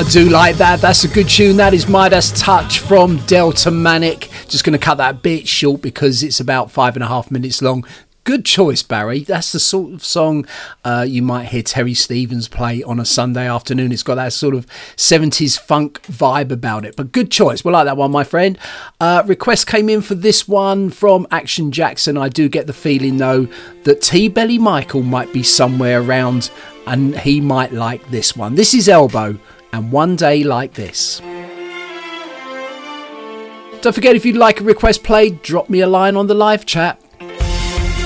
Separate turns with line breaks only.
I do like that. That's a good tune. That is Midas Touch from Delta Manic. Just going to cut that bit short because it's about 5.5 minutes long. Good choice, Barry. That's the sort of song you might hear Terry Stevens play on a Sunday afternoon. It's got that sort of 70s funk vibe about it. But good choice. We'll like that one, my friend. Request came in for this one from Action Jackson. I do get the feeling, though, that T-Belly Michael might be somewhere around and he might like this one. This is Elbow and One Day Like This. Don't forget, if you'd like a request played, drop me a line on the live chat.